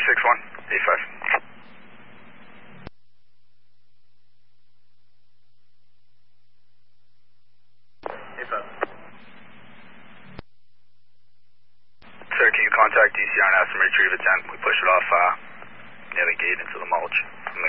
85. Sir, can you contact DCR and ask them to retrieve a 10? We push it off near the gate into the mulch.